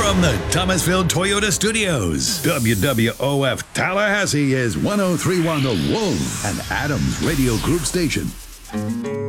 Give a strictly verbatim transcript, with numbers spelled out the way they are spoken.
From the Thomasville Toyota Studios, W W O F Tallahassee is one oh three point one The Wolf, an Adams Radio Group station.